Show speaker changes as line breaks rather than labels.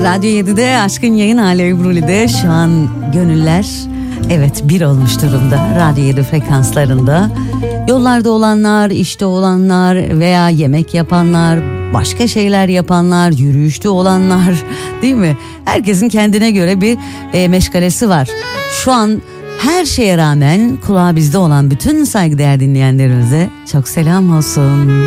Radyo 7'de Aşkın Yayın Hali Ebru'de şu an gönüller evet bir olmuş durumda. Radyo 7 frekanslarında yollarda olanlar, işte olanlar veya yemek yapanlar, başka şeyler yapanlar, yürüyüşte olanlar, değil mi? Herkesin kendine göre bir meşgalesi var. Şu an her şeye rağmen kulağı bizde olan bütün saygıdeğer dinleyenlerimize çok selam olsun.